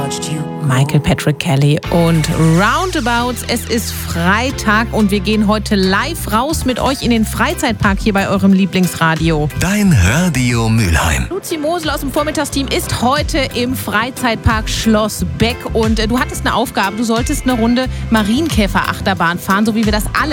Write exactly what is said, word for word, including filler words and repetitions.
Michael Patrick Kelly und Roundabouts. Es ist Freitag und wir gehen heute live raus mit euch in den Freizeitpark hier bei eurem Lieblingsradio. Dein Radio Mülheim. Luzi Mosel aus dem Vormittagsteam ist heute im Freizeitpark Schloss Beck und äh, du hattest eine Aufgabe. Du solltest eine Runde Marienkäfer-Achterbahn fahren, so wie wir das alle